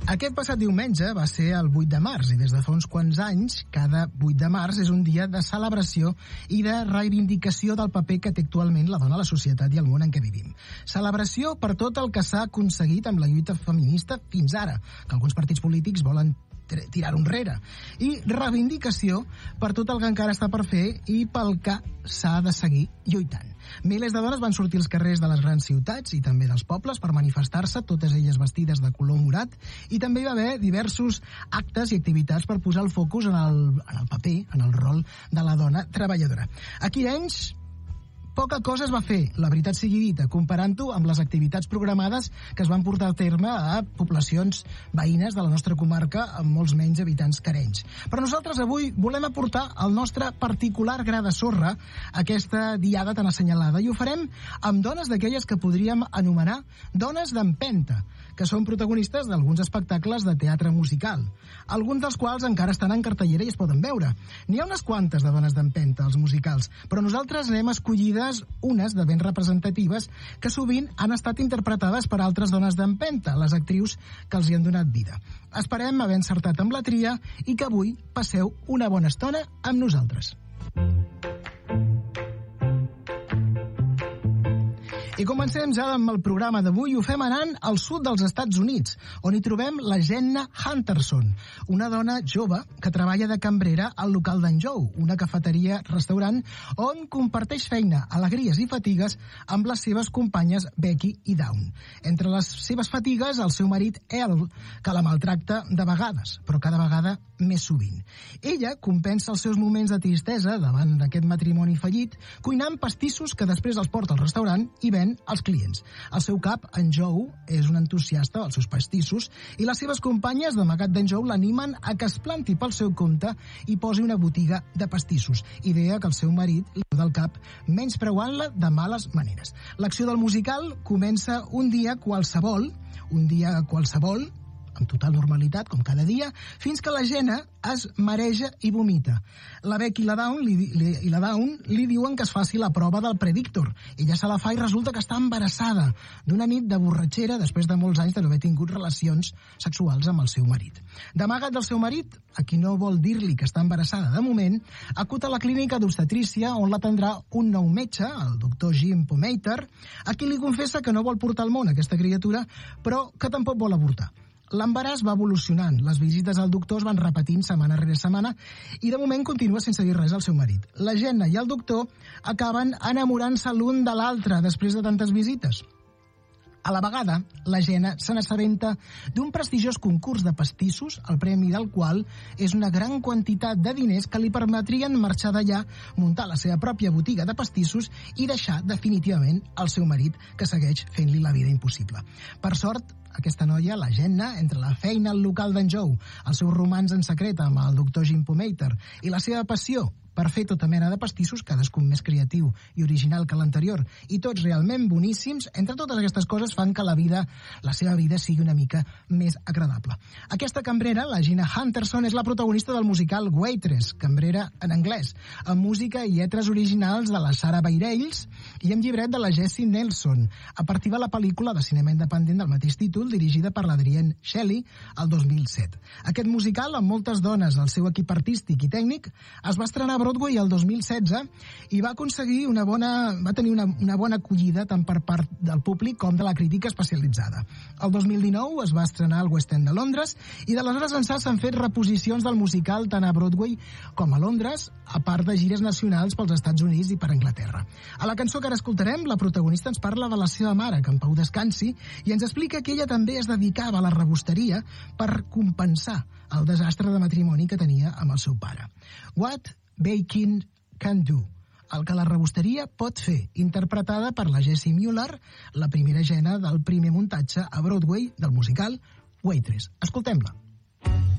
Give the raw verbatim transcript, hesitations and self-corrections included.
Aquest passat diumenge va ser el vuit de març i des de fa uns quants anys, cada vuit de març és un dia de celebració i de reivindicació del paper que té actualment la dona a la societat i al món en què vivim. Celebració per tot el que s'ha aconseguit amb la lluita feminista fins ara, que alguns partits polítics volen tirar-ho enrere, i reivindicació per tot el que encara està per fer i pel que s'ha de seguir lluitant. Milers de dones van sortir als carrers de les grans ciutats i també dels pobles per manifestar-se, totes elles vestides de color morat, i també hi va haver diversos actes i activitats per posar el focus en el, en el paper, en el rol de la dona treballadora. Aquí d'anys poca cosa es va fer, la veritat sigui dita, comparant-ho amb les activitats programades que es van portar a terme a poblacions veïnes de la nostra comarca amb molts menys habitants que Arenys. Però nosaltres avui volem aportar el nostre particular gra de sorra a aquesta diada tan assenyalada i ho farem amb dones d'aquelles que podríem anomenar dones d'empenta, que són protagonistes d'alguns espectacles de teatre musical, alguns dels quals encara estan en cartellera i es poden veure. N'hi ha unes quantes de dones d'empenta als musicals, però nosaltres n'hem escollides unes de ben representatives que sovint han estat interpretades per altres dones d'empenta, les actrius que els hi han donat vida. Esperem haver encertat amb la tria i que avui passeu una bona estona amb nosaltres. I comencem ja amb el programa d'avui i ho fem anant al sud dels Estats Units, on hi trobem la Jenna Hunterson, una dona jove que treballa de cambrera al local d'en Joe, una cafeteria-restaurant on comparteix feina, alegries i fatigues amb les seves companyes Becky i Dawn. Entre les seves fatigues, el seu marit Earl, que la maltracta de vegades, però cada vegada més sovint. Ella compensa els seus moments de tristesa davant d'aquest matrimoni fallit cuinant pastissos que després els porta al restaurant i ven als clients. Al seu cap, en Joe és un entusiasta dels seus pastissos i les seves companyes d'amagat d'en Joe l'animen a que es planti pel seu compte i posi una botiga de pastissos, idea que el seu marit li del cap menyspreuant-la de males maneres. L'acció del musical comença un dia qualsevol, un dia qualsevol, amb total normalitat, com cada dia, fins que la Jenna es mareja i vomita. La Becky i la Dawn li, li, i la Dawn li diuen que es faci la prova del predictor. Ella se la fa i resulta que està embarassada d'una nit de borratxera després de molts anys de no haver tingut relacions sexuals amb el seu marit. D'amagat del seu marit, a qui no vol dir-li que està embarassada de moment, acuta a la clínica d'obstetrícia on l'atendrà un nou metge, el doctor Jim Pomater, a qui li confessa que no vol portar al món aquesta criatura, però que tampoc vol avortar. L'embaràs va evolucionant, les visites al doctor es van repetint setmana rere setmana i de moment continua sense dir res al seu marit. La Jenna i el doctor acaben enamorant-se l'un de l'altre després de tantes visites. A la vegada, la Jenna se n'assabenta d'un prestigiós concurs de pastissos, el premi del qual és una gran quantitat de diners que li permetrien marxar d'allà, muntar la seva pròpia botiga de pastissos i deixar definitivament el seu marit, que segueix fent-li la vida impossible. Per sort, aquesta noia, la Jenna, entre la feina al local d'en Joe, el seu romanç en secret amb el doctor Jim Pomater i la seva passió per fer tota mena de pastissos, cadascun més creatiu i original que l'anterior, i tots realment boníssims, entre totes aquestes coses fan que la vida, la seva vida sigui una mica més agradable. Aquesta cambrera, la Jenna Hunterson, és la protagonista del musical Waitress, cambrera en anglès, amb música i lletres originals de la Sarah Bareilles i amb llibret de la Jessie Nelson, a partir de la pel·lícula de cinema independent del mateix títol, dirigida per l'Adrienne Shelly, el dos mil set. Aquest musical, amb moltes dones al seu equip artístic i tècnic, es va estrenar a Broadway el dos mil setze i va aconseguir una bona, va tenir una, una bona acollida tant per part del públic com de la crítica especialitzada. El dos mil dinou es va estrenar al West End de Londres i d'aleshores ençà s'han fet reposicions del musical tant a Broadway com a Londres, a part de gires nacionals pels Estats Units i per Anglaterra. A la cançó que ara escoltarem, la protagonista ens parla de la seva mare, que en pau descansi, i ens explica que ella també es dedicava a la rebosteria per compensar el desastre de matrimoni que tenia amb el seu pare. What Baking Can Do, el que la rebosteria pot fer, interpretada per la Jessie Mueller, la primera Jenna del primer muntatge a Broadway del musical Waitress. Escoltem-la.